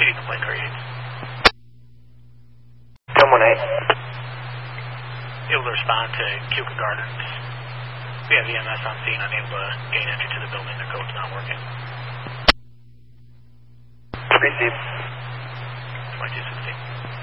Reading the plane creates. 1018. Able to respond to Keuka Gardens. We have EMS on scene, unable to gain entry to the building. Their code's not working. Received. 2216.